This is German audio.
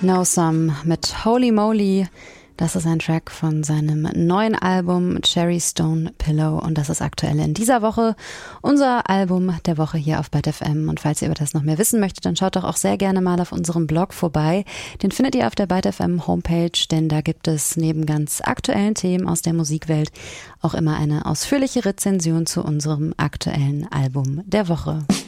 No Some mit Holy Moly. Das ist ein Track von seinem neuen Album Cherry Stone Pillow und das ist aktuell in dieser Woche unser Album der Woche hier auf Byte FM. Und falls ihr über das noch mehr wissen möchtet, dann schaut doch auch sehr gerne mal auf unserem Blog vorbei. Den findet ihr auf der Byte FM Homepage, denn da gibt es neben ganz aktuellen Themen aus der Musikwelt auch immer eine ausführliche Rezension zu unserem aktuellen Album der Woche.